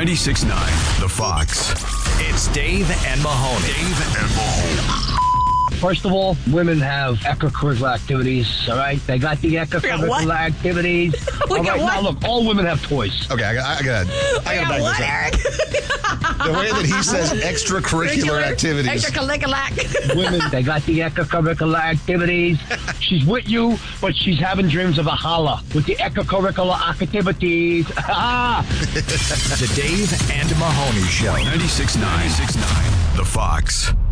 96.9 The Fox. It's Dave and Mahoney. Dave and Mahoney. First of all, women have extracurricular activities, all right? They got the extracurricular activities. All right, now look, all women have toys. Okay, I got back what, this Eric? up. The way that he says extracurricular activities. Extracurricular. Women, they got the extracurricular activities. She's with you, but she's having dreams of a holla with the extracurricular activities. The Dave and Mahoney Show. 96.9 The Fox.